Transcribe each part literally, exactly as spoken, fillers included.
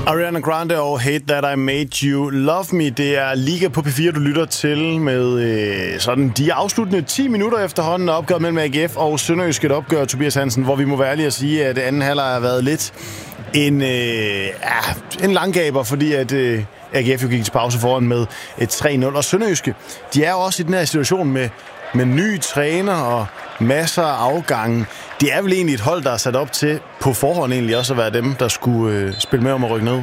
Ariana Grande og Hate That I Made You Love Me. Det er Liga på P fire, du lytter til med øh, sådan de afsluttende ti minutter efterhånden opgør mellem A G F og Sønderjysk, et opgør, Tobias Hansen, hvor vi må være ærlige at sige, at anden halvleg har været lidt en, øh, ja, en langgaber, fordi at øh, A G F jo gik til pause foran med et tre nul. Og Sønderjyske, de er jo også i den her situation med, med ny træner og masser af afgange. Det er vel egentlig et hold, der er sat op til på forhånd egentlig også at være dem, der skulle øh, spille med om at rykke ned.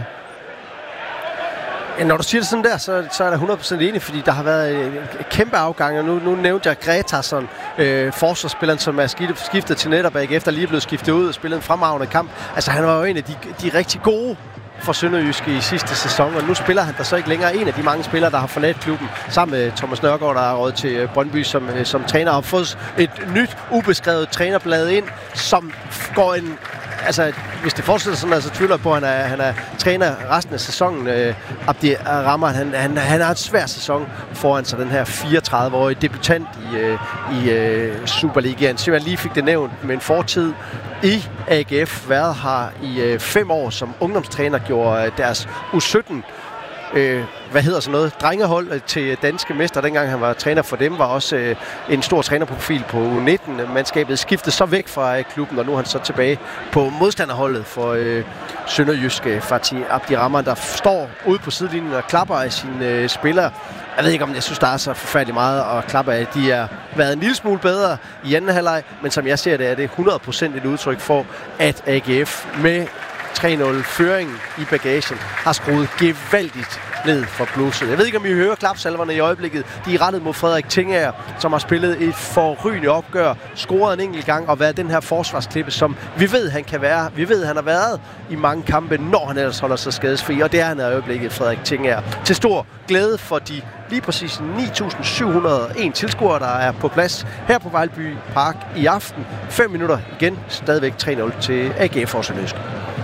Ja, når du siger det sådan der, så, så er jeg hundrede procent enig, fordi der har været et, et kæmpe afgang, og nu, nu nævnte jeg Gretarsson, øh, forsvarsspilleren, som er skiftet til netop A G F, der lige er blevet skiftet ud og spillet en fremragende kamp. Altså, han var jo en af de, de rigtig gode for Sønderjyske i sidste sæson, og nu spiller han der så ikke længere. En af de mange spillere, der har forladt klubben, sammen med Thomas Nørgaard, der har råd til Brøndby som, som træner, og fået et nyt, ubeskrevet trænerblad ind, som går en... Altså, hvis det fortsætter sådan, så tvivler jeg på, at han er, han er træner resten af sæsonen. Øh, Abdi Rahman, han, han, han har en svær sæson foran sig, den her fireogtredive-årige debutant i, øh, i øh, Superligaen. Så jeg lige fik det nævnt med en fortid i A G F, været her i øh, fem år som ungdomstræner, gjorde øh, deres U sytten Øh, hvad hedder sådan noget, drengehold til danske mester, dengang han var træner for dem, var også øh, en stor trænerprofil på U nitten. Mandskabet skiftede så væk fra øh, klubben, og nu er han så tilbage på modstanderholdet for øh, Sønderjyske. Fatih Abdi Rahman, der står ude på sidelinjen og klapper af sine øh, spillere. Jeg ved ikke, om jeg synes, der er så forfærdeligt meget at klappe af. De har været en lille smule bedre i anden halvleg, men som jeg ser det, er det hundrede procent et udtryk for, at A G F med tre nul føringen i bagagen har skruet gevaldigt ned for blusset. Jeg ved ikke, om I hører klapsalverne i øjeblikket. De er rettet mod Frederik Tingager, som har spillet et forrygende opgør, scoret en enkelt gang og været den her forsvarsklippe, som vi ved, han kan være. Vi ved, han har været i mange kampe, når han ellers holder sig skadesfri, og det er han i øjeblikket, Frederik Tingager. Til stor glæde for de lige præcis ni tusind syv hundrede og en tilskuere, der er på plads her på Vejlby Park i aften. fem minutter igen, stadigvæk tre nul til A G F og Sønderjyske.